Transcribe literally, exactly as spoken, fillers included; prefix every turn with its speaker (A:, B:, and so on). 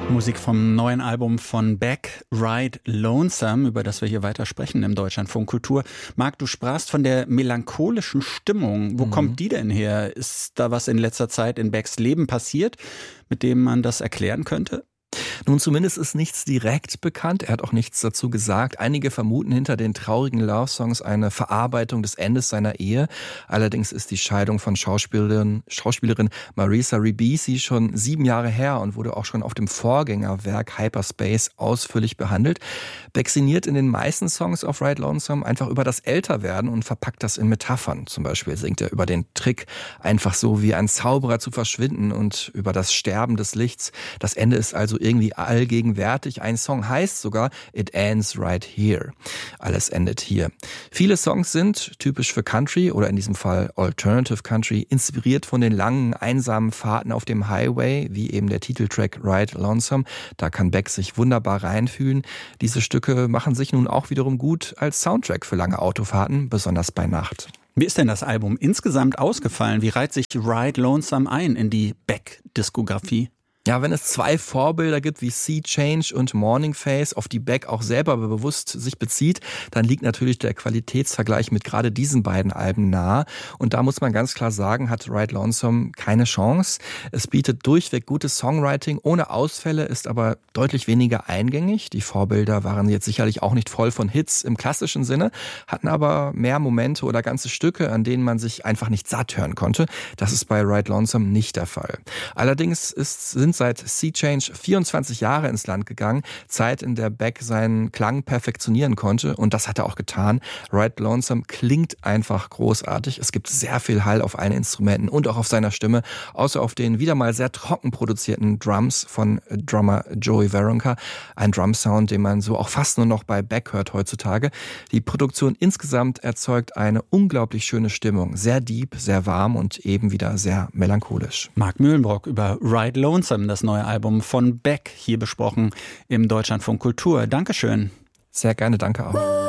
A: Musik vom neuen Album von Beck, Ride Lonesome, über das wir hier weiter sprechen im Deutschlandfunk Kultur. Marc, du sprachst von der melancholischen Stimmung. Wo mhm. kommt die denn her? Ist da was in letzter Zeit in Becks Leben passiert, mit dem man das erklären könnte?
B: Nun, zumindest ist nichts direkt bekannt. Er hat auch nichts dazu gesagt. Einige vermuten hinter den traurigen Love-Songs eine Verarbeitung des Endes seiner Ehe. Allerdings ist die Scheidung von Schauspielerin, Schauspielerin Marisa Ribisi schon sieben Jahre her und wurde auch schon auf dem Vorgängerwerk Hyperspace ausführlich behandelt. Beck sinniert in den meisten Songs auf Ride Lonesome einfach über das Älterwerden und verpackt das in Metaphern. Zum Beispiel singt er über den Trick, einfach so wie ein Zauberer zu verschwinden, und über das Sterben des Lichts. Das Ende ist also irgendwie allgegenwärtig. Ein Song heißt sogar It Ends Right Here. Alles endet hier. Viele Songs sind, typisch für Country oder in diesem Fall Alternative Country, inspiriert von den langen, einsamen Fahrten auf dem Highway, wie eben der Titeltrack Ride Lonesome. Da kann Beck sich wunderbar reinfühlen. Diese Stücke machen sich nun auch wiederum gut als Soundtrack für lange Autofahrten, besonders bei Nacht.
A: Wie ist denn das Album insgesamt ausgefallen? Wie reiht sich Ride Lonesome ein in die Beck-Diskografie?
B: Ja, wenn es zwei Vorbilder gibt wie Sea Change und Morning Face, auf die Beck auch selber bewusst sich bezieht, dann liegt natürlich der Qualitätsvergleich mit gerade diesen beiden Alben nahe. Und da muss man ganz klar sagen, hat Ride Lonesome keine Chance. Es bietet durchweg gutes Songwriting ohne Ausfälle, ist aber deutlich weniger eingängig. Die Vorbilder waren jetzt sicherlich auch nicht voll von Hits im klassischen Sinne, hatten aber mehr Momente oder ganze Stücke, an denen man sich einfach nicht satt hören konnte. Das ist bei Ride Lonesome nicht der Fall. Allerdings ist, sind seit Sea Change vierundzwanzig Jahre ins Land gegangen. Zeit, in der Beck seinen Klang perfektionieren konnte. Und das hat er auch getan. Ride Lonesome klingt einfach großartig. Es gibt sehr viel Hall auf allen Instrumenten und auch auf seiner Stimme. Außer auf den wieder mal sehr trocken produzierten Drums von Drummer Joey Waronker. Ein Drum-Sound, den man so auch fast nur noch bei Beck hört heutzutage. Die Produktion insgesamt erzeugt eine unglaublich schöne Stimmung. Sehr deep, sehr warm und eben wieder sehr melancholisch.
A: Marc Mühlenbrock über Ride Lonesome, das neue Album von Beck, hier besprochen im Deutschlandfunk Kultur. Dankeschön.
B: Sehr gerne, danke auch.